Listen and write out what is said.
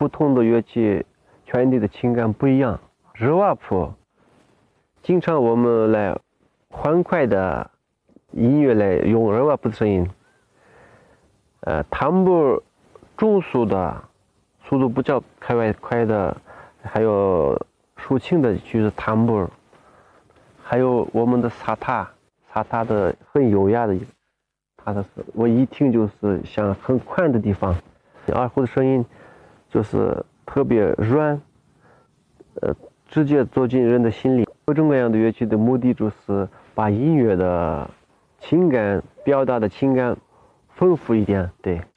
同的乐器传递的情感不一样。日瓦普，经常我们来欢快的音乐来用日瓦普的声音。坦布中速的，速度比较快的，还有抒情的就是坦布，还有我们的萨塔的很优雅的，我一听就是像很宽的地方。二胡的声音就是特别软，直接走进人的心里。各种各样的乐器的目的就是把音乐的情感表达的情感丰富一点，对。